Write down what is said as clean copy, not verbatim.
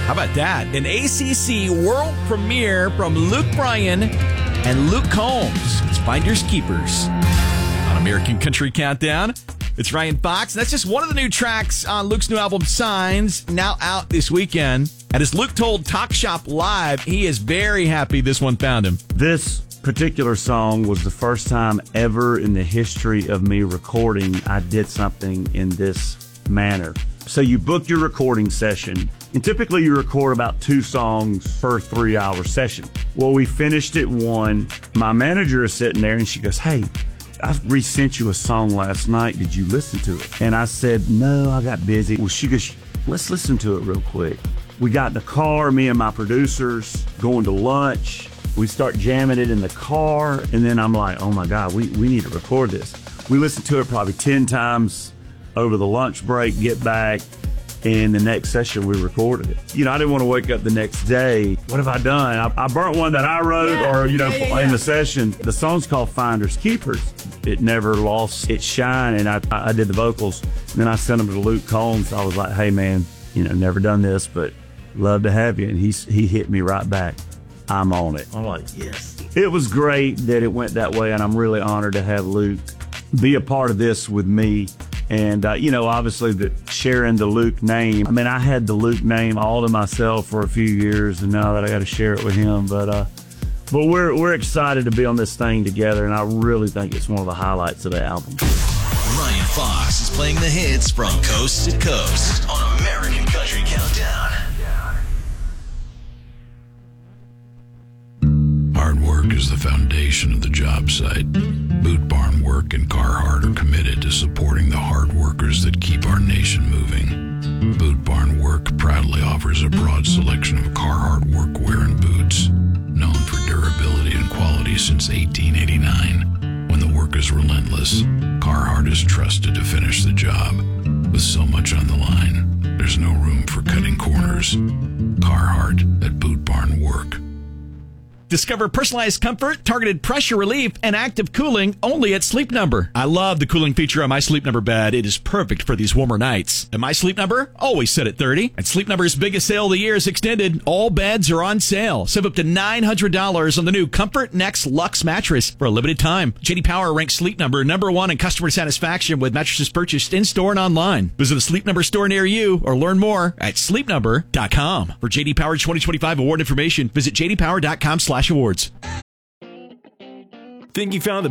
How about that? An ACC world premiere from Luke Bryan and Luke Combs. It's Finders Keepers on American Country Countdown. It's Ryan Fox. That's just one of the new tracks on Luke's new album, Signs, now out this weekend. And as Luke told Talk Shop Live, he is very happy this one found him. This particular song was the first time ever in the history of me recording I did something in this manner. So you book your recording session, and typically you record about 2 songs per 3-hour session. Well, we finished at 1. My manager is sitting there, and she goes, "Hey, I resent you a song last night. Did you listen to it?" And I said, "No, I got busy." Well, she goes, "Let's listen to it real quick." We got in the car, me and my producers, going to lunch. We start jamming it in the car, and then I'm like, oh my God, we need to record this. We listened to it probably 10 times over the lunch break, get back, and the next session we recorded it. You know, I didn't want to wake up the next day. What have I done? I burnt one that I wrote in the session. The song's called Finders Keepers. It never lost its shine, and I did the vocals. And then I sent them to Luke Combs. I was like, "Hey man, never done this, but love to have you." And he hit me right back. "I'm on it." I'm like, yes. It was great that it went that way, and I'm really honored to have Luke be a part of this with me. And, obviously sharing the Luke name. I mean, I had the Luke name all to myself for a few years, and now that I got to share it with him. But we're excited to be on this thing together, and I really think it's one of the highlights of the album. Ryan Fox is playing the hits from coast to coast on American Country Countdown. Hard work is the foundation of the job site. Boot Barn Work and Carhartt are committed to supporting the hard workers that keep our nation moving. Boot Barn Work proudly offers a broad selection of Carhartt workwear and boots, known for durability and quality since 1889. When the work is relentless, Carhartt is trusted to finish the job. With so much on the line, there's no room for cutting corners. Carhartt at Boot Barn Work. Discover personalized comfort, targeted pressure relief, and active cooling only at Sleep Number. I love the cooling feature on my Sleep Number bed. It is perfect for these warmer nights. And my Sleep Number, always set at 30. And Sleep Number's biggest sale of the year is extended. All beds are on sale. Save up to $900 on the new Comfort Next Luxe mattress for a limited time. J.D. Power ranks Sleep Number #1 in customer satisfaction with mattresses purchased in-store and online. Visit a Sleep Number store near you or learn more at sleepnumber.com. For J.D. Power 2025 award information, visit jdpower.com/awards. Think you found the